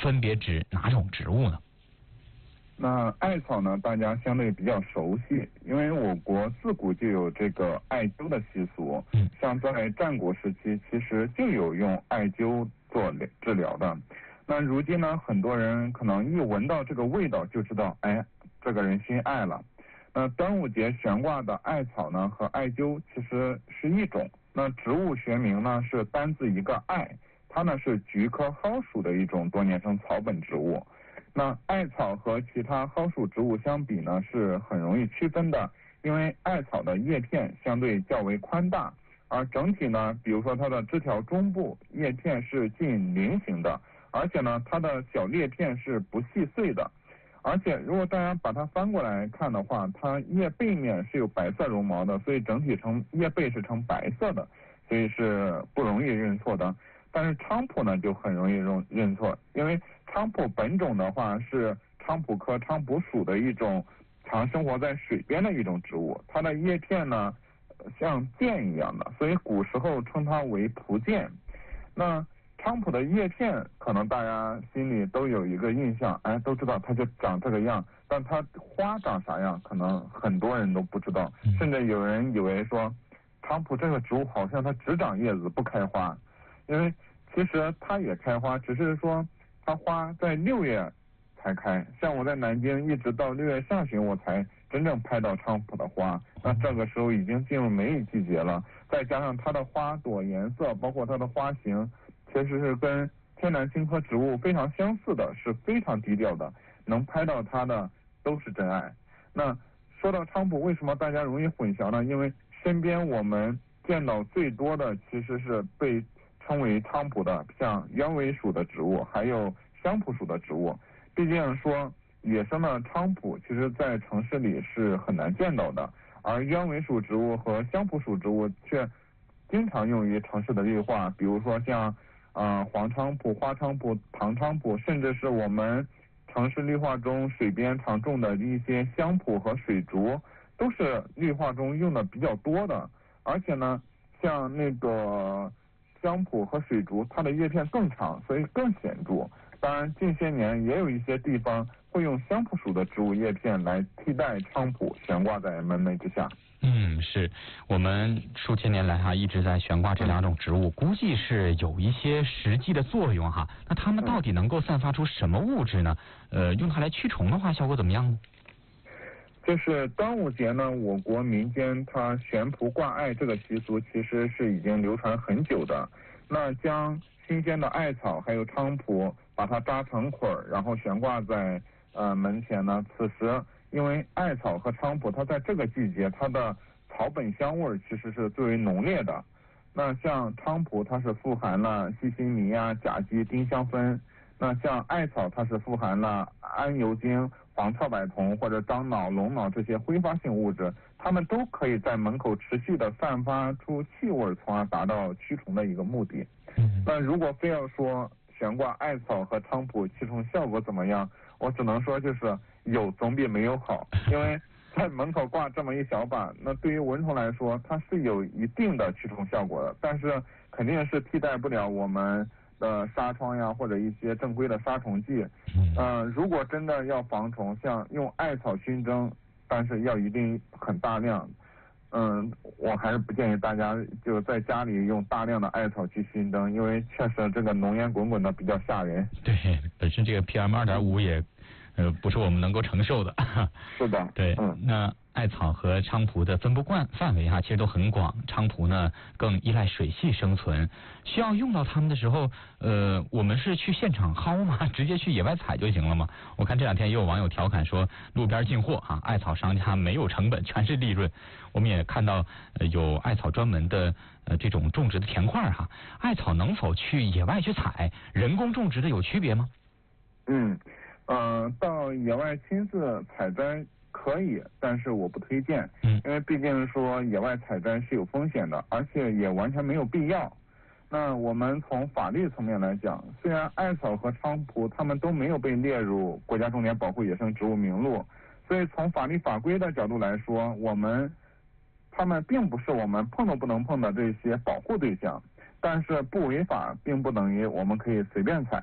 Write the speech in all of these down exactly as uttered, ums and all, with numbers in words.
分别指哪种植物呢？ 那艾草呢，大家相对比较熟悉，因为我国自古就有这个艾灸的习俗。 嗯， 像在战国时期，其实就有用艾灸做治疗的。那如今呢，很多人可能一闻到这个味道就知道，哎，这个人心艾了。那端午节悬挂的艾草呢和艾灸其实是一种。那植物学名呢是单字一个艾，它呢是菊科蒿属的一种多年生草本植物。那艾草和其他蒿属植物相比呢，是很容易区分的，因为艾草的叶片相对较为宽大，而整体呢，比如说它的枝条中部叶片是近菱形的，而且呢，它的小裂片是不细碎的，而且如果大家把它翻过来看的话，它叶背面是有白色绒毛的，所以整体呈叶背是呈白色的，所以是不容易认错的。但是菖蒲呢就很容易认认错，因为菖蒲本种的话是菖蒲科菖蒲属的一种常生活在水边的一种植物，它的叶片呢像剑一样的，所以古时候称它为蒲剑。那菖蒲的叶片可能大家心里都有一个印象，哎，都知道它就长这个样，但它花长啥样可能很多人都不知道，甚至有人以为说菖蒲这个植物好像它只长叶子不开花，因为其实它也开花，只是说它花在六月才开。像我在南京一直到六月下旬我才真正拍到菖蒲的花，那这个时候已经进入梅雨季节了，再加上它的花朵颜色包括它的花型其实是跟天南星科植物非常相似的，是非常低调的，能拍到它的都是真爱。那说到菖蒲为什么大家容易混淆呢？因为身边我们见到最多的其实是被称为菖蒲的，像鸢尾属的植物，还有香蒲属的植物。毕竟说野生的菖蒲，其实在城市里是很难见到的，而鸢尾属植物和香蒲属植物却经常用于城市的绿化，比如说像呃黄菖蒲、花菖蒲、唐菖蒲，甚至是我们城市绿化中水边常种的一些香蒲和水竹，都是绿化中用的比较多的。而且呢，像那个香蒲和水竹，它的叶片更长，所以更显著。当然，近些年也有一些地方会用香蒲属的植物叶片来替代菖蒲，悬挂在门楣之下。 嗯，是我们数千年来哈一直在悬挂这两种植物，估计是有一些实际的作用哈。那它们到底能够散发出什么物质呢？呃，用它来驱虫的话，效果怎么样呢？ 就是端午节呢，我国民间它悬蒲挂艾这个习俗其实是已经流传很久的。那将新鲜的艾草还有菖蒲，把它扎成捆儿，然后悬挂在呃门前呢。此时因为艾草和菖蒲它在这个季节它的草本香味其实是最为浓烈的。那像菖蒲它是富含了细辛醚啊、甲基、丁香酚。那像艾草它是富含了桉油精、黄翘柏酮或者樟脑、龙脑这些挥发性物质，它们都可以在门口持续的散发出气味，从而达到驱虫的一个目的。那如果非要说悬挂艾草和菖蒲驱虫效果怎么样，我只能说就是有总比没有好，因为在门口挂这么一小把，那对于蚊虫来说它是有一定的驱虫效果的，但是肯定是替代不了我们的纱窗呀或者一些正规的杀虫剂。呃，如果真的要防虫，像用艾草熏蒸，但是要一定很大量。嗯，我还是不建议大家就在家里用大量的艾草去熏蒸，因为确实这个浓烟滚滚的比较吓人。 对，本身这个 P M 二点五 也呃不是我们能够承受的。 是的， 对， 嗯， 那艾草和菖蒲的分布范范围哈其实都很广，菖蒲呢更依赖水系生存，需要用到它们的时候，呃，我们是去现场薅吗？直接去野外采就行了吗？我看这两天也有网友调侃说，路边进货哈，艾草商家没有成本，全是利润。我们也看到、呃、有艾草专门的呃这种种植的田块哈，艾草能否去野外去采？人工种植的有区别吗？ 嗯，呃，到野外亲自采摘可以，但是我不推荐， 嗯， 因为毕竟说野外采摘是有风险的，而且也完全没有必要。那我们从法律层面来讲，虽然艾草和菖蒲它们都没有被列入国家重点保护野生植物名录，所以从法律法规的角度来说，我们它们并不是我们碰都不能碰的这些保护对象，但是不违法并不等于我们可以随便采。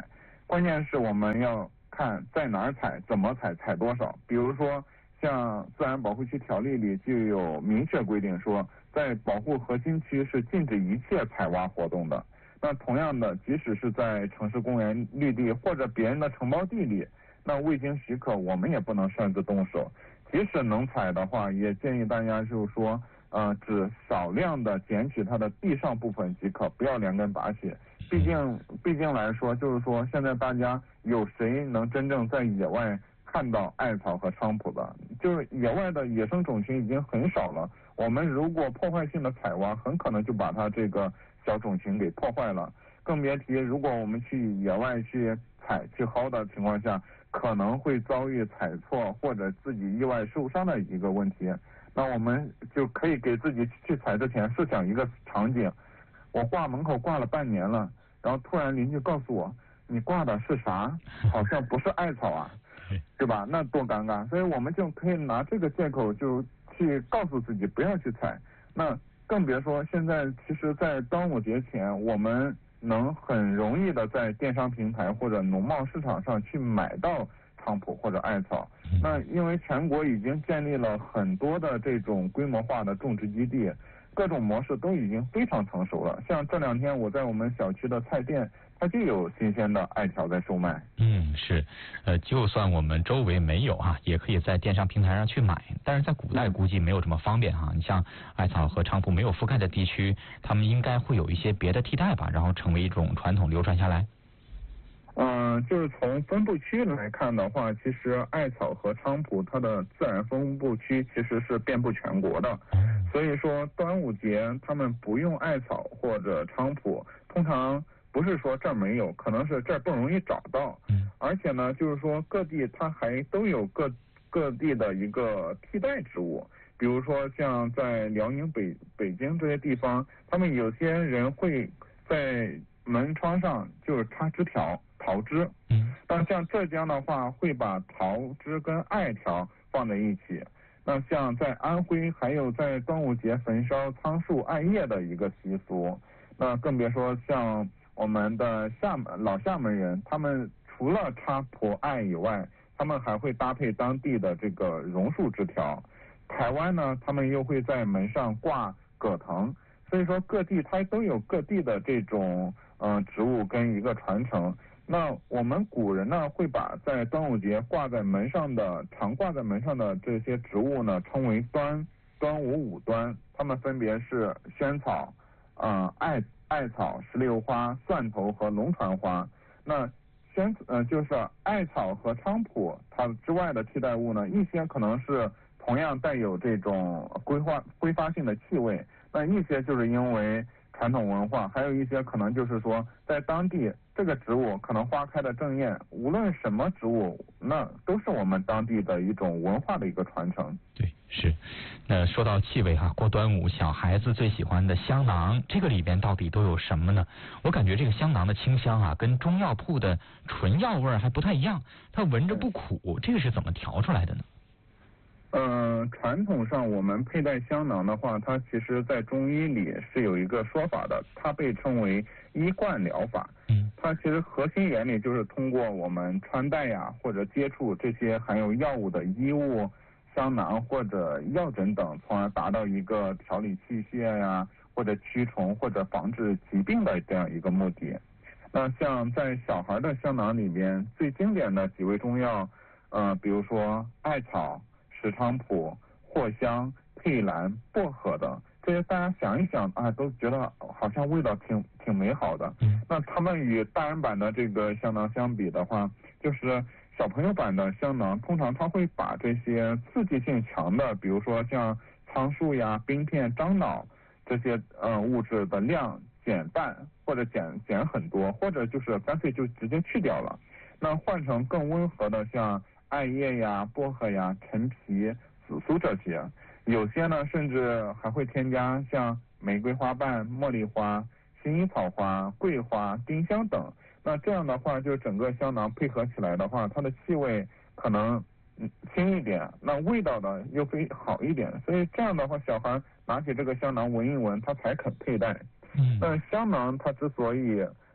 关键是我们要看在哪儿采，怎么采，采多少。比如说像自然保护区条例里就有明确规定说，在保护核心区是禁止一切采挖活动的。那同样的，即使是在城市公园绿地或者别人的承包地里，那未经许可我们也不能擅自动手。即使能采的话，也建议大家就是说呃只少量的捡取它的地上部分即可，不要连根拔起。毕竟毕竟来说，就是说现在大家有谁能真正在野外看到艾草和菖蒲的？就是野外的野生种群已经很少了，我们如果破坏性的采挖，很可能就把它这个小种群给破坏了。更别提如果我们去野外去采去薅的情况下，可能会遭遇采错或者自己意外受伤的一个问题。那我们就可以给自己去采之前设想一个场景，我挂门口挂了半年了，然后突然邻居告诉我，你挂的是啥？好像不是艾草啊，对吧？那多尴尬。所以我们就可以拿这个借口就去告诉自己不要去采。那更别说现在其实在端午节前，我们能很容易的在电商平台或者农贸市场上去买到菖蒲或者艾草。那因为全国已经建立了很多的这种规模化的种植基地，各种模式都已经非常成熟了。像这两天我在我们小区的菜店，它就有新鲜的艾条在售卖。 嗯，是，呃，就算我们周围没有哈，也可以在电商平台上去买。但是在古代估计没有这么方便哈。你像艾草和菖蒲没有覆盖的地区，他们应该会有一些别的替代吧，然后成为一种传统流传下来。 嗯、呃，就是从分布区来看的话，其实艾草和菖蒲它的自然分布区其实是遍布全国的。所以说端午节他们不用艾草或者菖蒲，通常不是说这儿没有，可能是这儿不容易找到。而且呢，就是说各地它还都有各各地的一个替代植物。比如说像在辽宁北北京这些地方，他们有些人会在门窗上就是插枝条桃枝。嗯，但像浙江的话会把桃枝跟艾条放在一起。那像在安徽还有在端午节焚烧苍树艾叶的一个习俗。那更别说像我们的厦门老厦门人，他们除了插蒲艾以外，他们还会搭配当地的这个榕树枝条。台湾呢，他们又会在门上挂葛藤。所以说各地它都有各地的这种嗯、呃、植物跟一个传承。那我们古人呢会把在端午节挂在门上的常挂在门上的这些植物呢称为端端午五端，它们分别是萱草、呃艾艾草、石榴花、蒜头和龙船花。那萱呃就是艾草和菖蒲它之外的替代物呢，一些可能是同样带有这种规划挥发性的气味，那一些就是因为传统文化，还有一些可能就是说在当地这个植物可能花开的正艳，无论什么植物，那都是我们当地的一种文化的一个传承。 对，是。那说到气味哈，过端午小孩子最喜欢的香囊，这个里边到底都有什么呢？我感觉这个香囊的清香啊，跟中药铺的纯药味还不太一样，它闻着不苦，这个是怎么调出来的呢？ 呃，传统上我们佩戴香囊的话，它其实在中医里是有一个说法的，它被称为医冠疗法。嗯，它其实核心原理就是通过我们穿戴呀，或者接触这些含有药物的衣物、香囊或者药枕等，从而达到一个调理器械呀，或者驱虫或者防治疾病的这样一个目的。那像在小孩的香囊里边，最经典的几味中药，呃，比如说艾草、石菖蒲、藿香、佩兰、薄荷等，这些大家想一想啊，都觉得好像味道挺挺美好的。嗯，那他们与大人版的这个香囊相比的话，就是小朋友版的香囊，通常它会把这些刺激性强的，比如说像苍术呀、冰片、樟脑这些呃物质的量减半，或者减减很多，或者就是干脆就直接去掉了。那换成更温和的，像艾叶呀、薄荷呀、陈皮、紫苏这些，有些呢甚至还会添加像玫瑰花瓣、茉莉花、薰衣草花、桂花、丁香等。那这样的话，就整个香囊配合起来的话，它的气味可能嗯轻一点，那味道呢又会好一点。所以这样的话，小孩拿起这个香囊闻一闻，他才肯佩戴。嗯，但香囊它之所以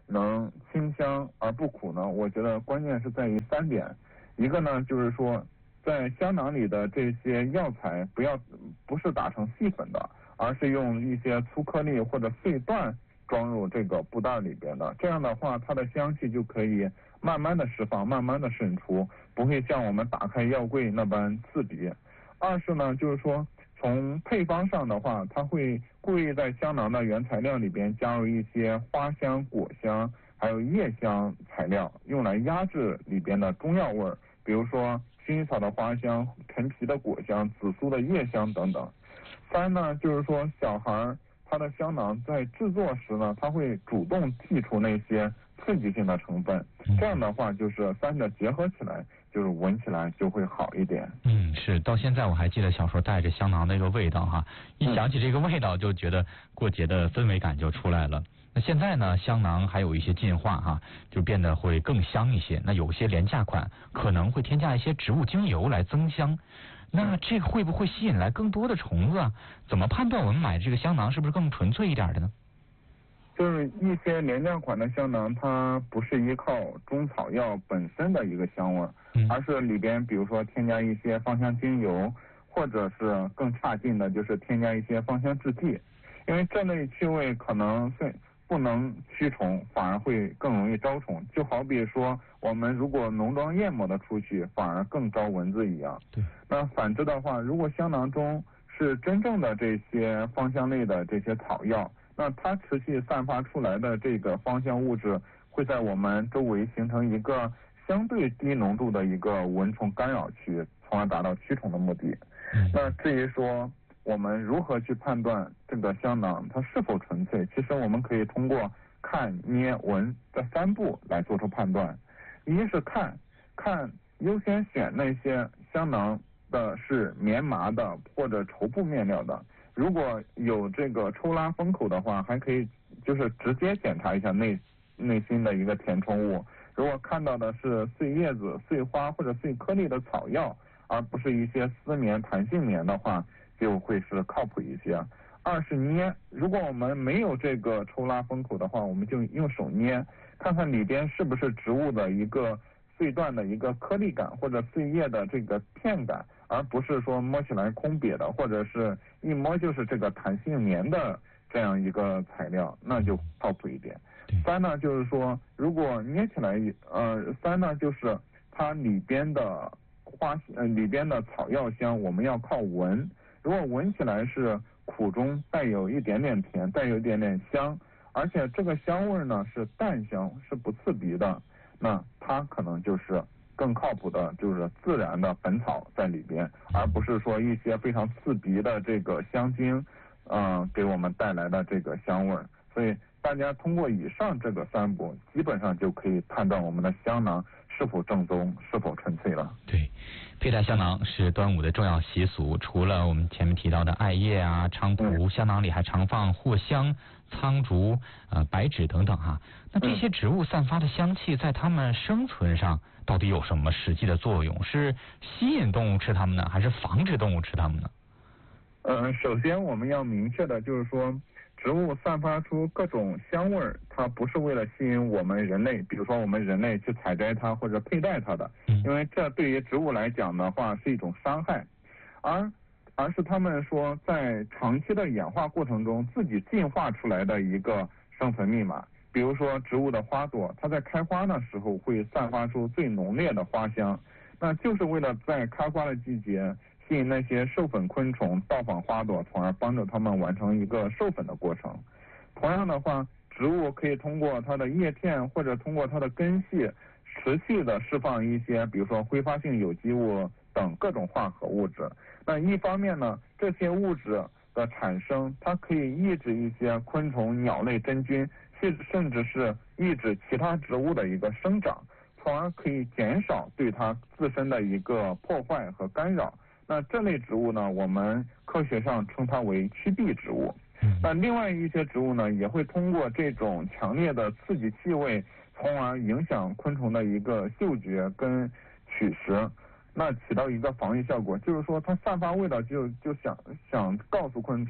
能清香而不苦呢？我觉得关键是在于三点，一个呢就是说，在香囊里的这些药材不要不是打成细粉的，而是用一些粗颗粒或者碎段装入这个布袋里边的，这样的话它的香气就可以慢慢的释放，慢慢的渗出，不会像我们打开药柜那般刺鼻。二是呢，就是说从配方上的话，它会故意在香囊的原材料里边加入一些花香、果香还有叶香材料，用来压制里边的中药味儿，比如说薰衣草的花香、陈皮的果香、紫苏的叶香等等。三呢，就是说小孩他的香囊在制作时呢，他会主动剔除那些刺激性的成分，这样的话就是三者结合起来，就是闻起来就会好一点。 嗯，是，到现在我还记得小时候带着香囊那个味道哈，一想起这个味道就觉得过节的氛围感就出来了。那现在呢，香囊还有一些进化哈，就变得会更香一些。那有些廉价款可能会添加一些植物精油来增香。那这会不会吸引来更多的虫子啊？怎么判断我们买这个香囊是不是更纯粹一点的呢？ 就是一些廉价款的香囊，它不是依靠中草药本身的一个香味，嗯、而是里边比如说添加一些芳香精油，或者是更差劲的，就是添加一些芳香制剂，因为这类气味可能是不能驱虫，反而会更容易招虫。就好比说我们如果浓妆艳抹的出去，反而更招蚊子一样。 对。 那反之的话，如果香囊中是真正的这些芳香类的这些草药，那它持续散发出来的这个芳香物质会在我们周围形成一个相对低浓度的一个蚊虫干扰区，从而达到驱虫的目的。嗯、那至于说我们如何去判断这个香囊它是否纯粹，其实我们可以通过看、捏、闻这三步来做出判断。一是看，看优先选那些香囊的是棉麻的或者绸布面料的，如果有这个抽拉封口的话，还可以就是直接检查一下内内心的一个填充物。如果看到的是碎叶子、碎花或者碎颗粒的草药，而不是一些丝棉、弹性棉的话，就会是靠谱一些。二是捏，如果我们没有这个抽拉封口的话，我们就用手捏，看看里边是不是植物的一个碎段的一个颗粒感或者碎叶的这个片感，而不是说摸起来空瘪的，或者是一摸就是这个弹性棉的这样一个材料，那就靠谱一点。三呢，就是说如果捏起来，呃，三呢就是它里边的花呃里边的草药香，我们要靠闻。如果闻起来是苦中带有一点点甜，带有一点点香，而且这个香味呢是淡香，是不刺鼻的，那它可能就是更靠谱的，就是自然的本草在里边，而不是说一些非常刺鼻的这个香精，嗯、呃，给我们带来的这个香味。所以大家通过以上这个三步，基本上就可以判断我们的香囊是否正宗，是否纯粹了。 对，佩戴香囊是端午的重要习俗，除了我们前面提到的艾叶啊、菖蒲，嗯、香囊里还常放藿香、苍竹、呃白芷等等哈。那这些植物散发的香气，在它们生存上到底有什么实际的作用？是吸引动物吃它们呢，还是防止动物吃它们呢？ 呃，首先我们要明确的就是说，植物散发出各种香味儿，它不是为了吸引我们人类，比如说我们人类去采摘它或者佩戴它的，因为这对于植物来讲的话是一种伤害，而而是他们说在长期的演化过程中自己进化出来的一个生存密码。比如说植物的花朵，它在开花的时候会散发出最浓烈的花香，那就是为了在开花的季节吸引那些授粉昆虫到访花朵，从而帮助它们完成一个授粉的过程。同样的话，植物可以通过它的叶片或者通过它的根系持续的释放一些比如说挥发性有机物等各种化合物质。那一方面呢，这些物质的产生它可以抑制一些昆虫、鸟类、真菌，甚甚至是抑制其他植物的一个生长，从而可以减少对它自身的一个破坏和干扰。那这类植物呢，我们科学上称它为趋避植物。那另外一些植物呢，也会通过这种强烈的刺激气味，从而影响昆虫的一个嗅觉跟取食，那起到一个防御效果，就是说它散发味道就就想想告诉昆虫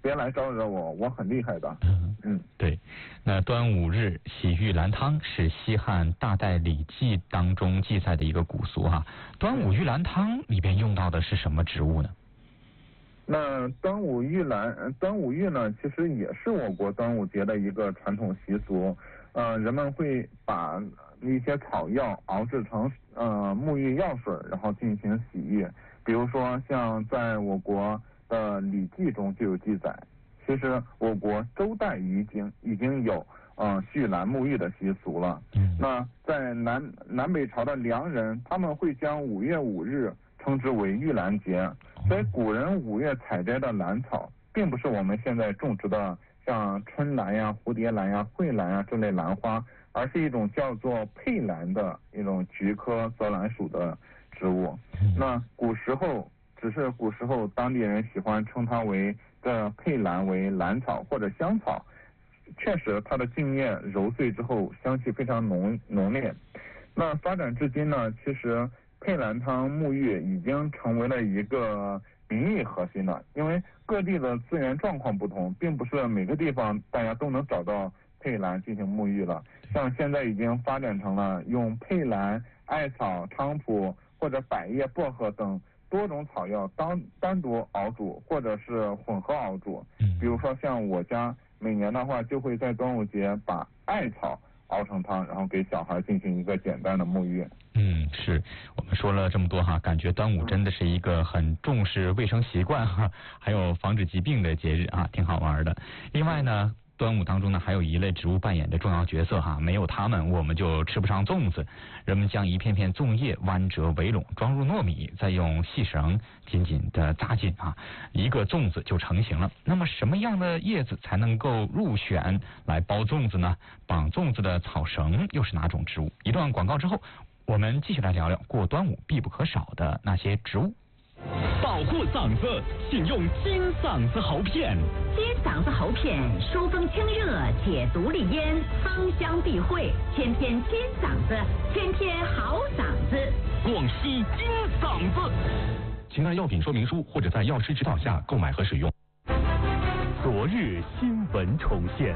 别来招惹我，我很厉害的。 嗯嗯， 对。那端午日洗玉兰汤是西汉大代《礼记》当中记载的一个古俗哈。端午玉兰汤里边用到的是什么植物呢？ 那端午玉兰，端午玉呢，其实也是我国端午节的一个传统习俗。呃，人们会把一些草药熬制成呃沐浴药水，然后进行洗浴。比如说，像在我国的《礼记》中就有记载，其实我国周代已经已经有呃续兰沐浴的习俗了。 嗯。 那在南南北朝的梁人，他们会将五月五日称之为玉兰节。所以古人五月采摘的兰草，并不是我们现在种植的像春兰呀、蝴蝶兰呀、蕙兰呀这类兰花，而是一种叫做佩兰的一种菊科泽兰属的植物。那古时候只是古时候当地人喜欢称它为这佩兰为兰草或者香草，确实它的茎叶揉碎之后香气非常浓浓烈。那发展至今呢，其实佩兰汤沐浴已经成为了一个民意核心了，因为各地的资源状况不同，并不是每个地方大家都能找到佩兰进行沐浴了。像现在已经发展成了用佩兰、艾草、菖蒲或者百叶、薄荷等多种草药单单独熬煮，或者是混合熬煮。比如说像我家每年的话，就会在端午节把艾草熬成汤，然后给小孩进行一个简单的沐浴。 嗯，是我们说了这么多哈，感觉端午真的是一个很重视卫生习惯哈，还有防止疾病的节日啊，挺好玩的。另外呢，端午当中呢，还有一类植物扮演的重要角色哈，没有它们我们就吃不上粽子。人们将一片片粽叶弯折围拢，装入糯米，再用细绳紧紧的扎紧啊，一个粽子就成型了。那么什么样的叶子才能够入选来包粽子呢？绑粽子的草绳又是哪种植物？一段广告之后，我们继续来聊聊过端午必不可少的那些植物。 保护嗓子，请用金嗓子喉片。 金嗓子喉片疏风清热，解毒利咽，芳香避秽，天天金嗓子，天天好嗓子。 广西金嗓子，请按药品说明书或者在药师指导下购买和使用。昨日新闻重现。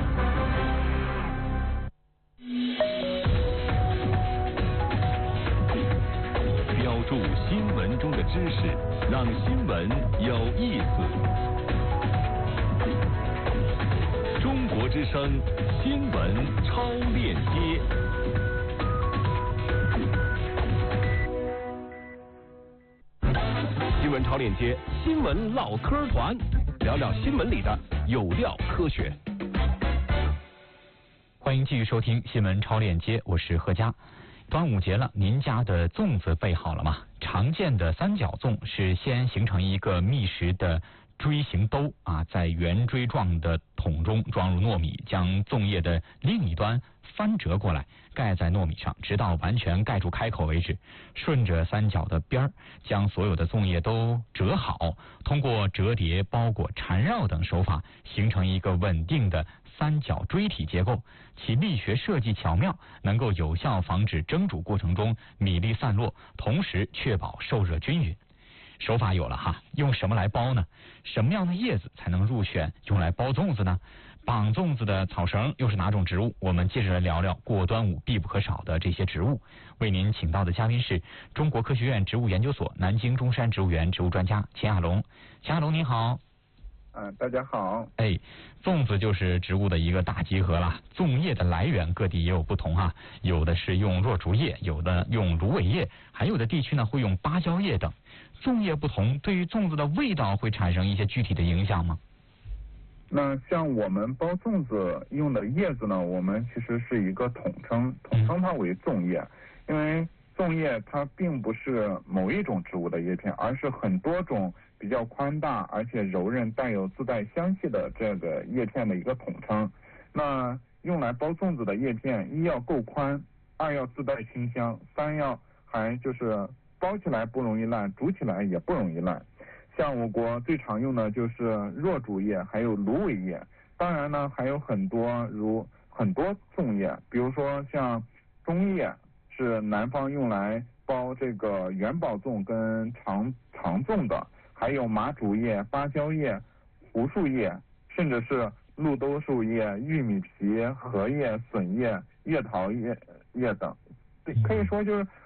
标注新闻中的知识，让新闻有意思。中国之声新闻超链接。新闻超链接，新闻唠嗑团，聊聊新闻里的有料科学。 欢迎继续收听新闻超链接，我是何佳。端午节了，您家的粽子备好了吗？常见的三角粽是先形成一个密实的锥形兜啊，在圆锥状的桶中装入糯米，将粽叶的另一端翻折过来，盖在糯米上，直到完全盖住开口为止。顺着三角的边儿，将所有的粽叶都折好，通过折叠、包裹、缠绕等手法，形成一个稳定的三角锥体结构。其力学设计巧妙，能够有效防止蒸煮过程中米粒散落，同时确保受热均匀。手法有了哈，用什么来包呢？什么样的叶子才能入选用来包粽子呢？绑粽子的草绳又是哪种植物？我们接着来聊聊过端午必不可少的这些植物。为您请到的嘉宾是中国科学院植物研究所南京中山植物园植物专家钱亚龙。钱亚龙您好。 嗯、呃，大家好。 哎，粽子就是植物的一个大集合啦。粽叶的来源各地也有不同哈，有的是用若竹叶，有的用芦苇叶，还有的地区呢会用芭蕉叶等。粽叶不同，对于粽子的味道会产生一些具体的影响吗？ 那像我们包粽子用的叶子呢，我们其实是一个统称，统称它为粽叶，因为粽叶它并不是某一种植物的叶片，而是很多种比较宽大而且柔韧、带有自带香气的这个叶片的一个统称。那用来包粽子的叶片，一要够宽，二要自带清香，三要还就是包起来不容易烂，煮起来也不容易烂。像我国最常用的就是若竹叶，还有芦苇叶。当然呢，还有很多如很多粽叶，比如说像中叶是南方用来包这个元宝粽跟长长粽的，还有麻竹叶、芭蕉叶、 胡树叶，甚至是绿豆树叶、玉米皮、荷叶、笋叶、月桃叶叶等。对，可以说就是